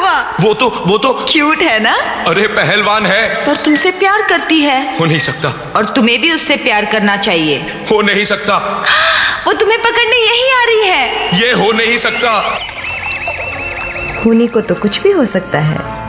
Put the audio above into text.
हुआ? वो तो क्यूट है ना? अरे पहलवान है। पर तुमसे प्यार करती है। हो नहीं सकता। और तुम्हें भी उससे प्यार करना चाहिए। हो नहीं सकता। वो तुम्हें पकड़ने यही आ रही है। ये हो नहीं सकता। होने को तो कुछ भी हो सकता है।